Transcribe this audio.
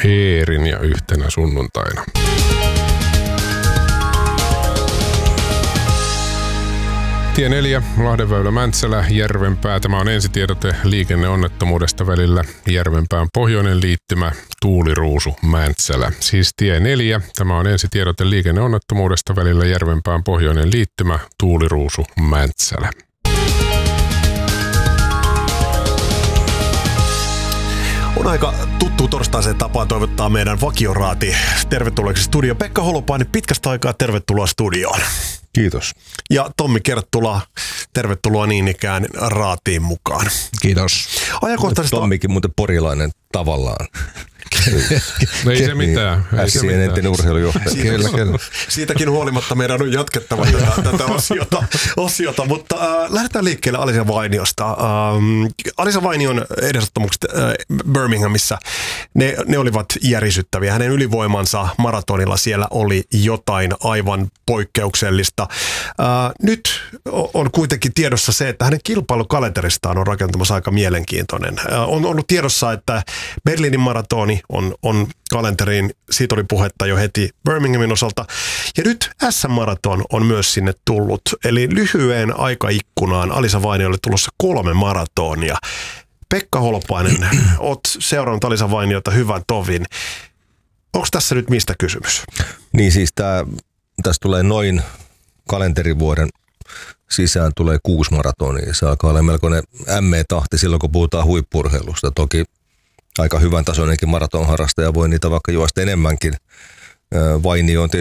Eerin ja yhtenä sunnuntaina. Tie 4, Lahdenväylä Mäntsälä, Järvenpää. Tämä on ensitiedote liikenneonnettomuudesta välillä Järvenpään pohjoinen liittymä, Tuuliruusu, Mäntsälä. Siis tie 4, tämä on ensitiedote liikenneonnettomuudesta välillä Järvenpään pohjoinen liittymä, Tuuliruusu, Mäntsälä. On aika tuttu torstaiseen tapaan toivottaa meidän vakioraati tervetulleeksi studioon. Pekka Holopainen, pitkästä aikaa tervetuloa studioon. Kiitos. Ja Tommi Kerttula, tervetuloa niin ikään raatiin mukaan. Kiitos. Ajankohtaisesta... Tommikin muuten porilainen tavallaan. Ei se mitään. Ässien entinen urheilujohtaja. Siitäkin huolimatta meidän on jatkettava tätä osiota, mutta lähdetään liikkeelle Alisa Vainiosta. Alisa Vainion edesottamukset Birminghamissa, ne olivat järisyttäviä. Hänen ylivoimansa maratonilla siellä oli jotain aivan poikkeuksellista. Nyt on kuitenkin tiedossa se, että hänen kilpailukalenteristaan on rakentumassa aika mielenkiintoinen. On ollut tiedossa, että Berliinin maratoni on kalenteriin, siitä oli puhetta jo heti Birminghamin osalta. Ja nyt SM-maraton on myös sinne tullut. Eli lyhyen aikaikkunaan Alisa Vainiolle tulossa 3 maratonia. Pekka Holopainen, oot seurannut Alisa Vainiota hyvän tovin. Onko tässä nyt mistä kysymys? Niin siis tässä tulee noin kalenterivuoden sisään tulee 6 maratonia. Se alkaa olla melkoinen ME-tahti silloin, kun puhutaan huippu-urheilusta. Toki aika hyvän tasoinenkin maratonharrastaja voi niitä vaikka juosta enemmänkin. Vainio on